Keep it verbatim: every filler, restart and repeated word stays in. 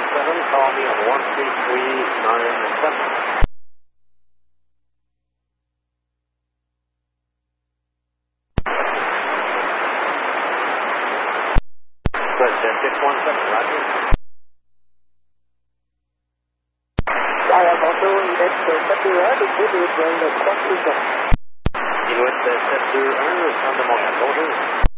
seven, call me on one three three nine seven. Good, six one seven, roger. Alors, bonjour, il est sept deux un, décidé de joindre trois six un. Il doit être sept deux un, centre de Montréal. Bonjour.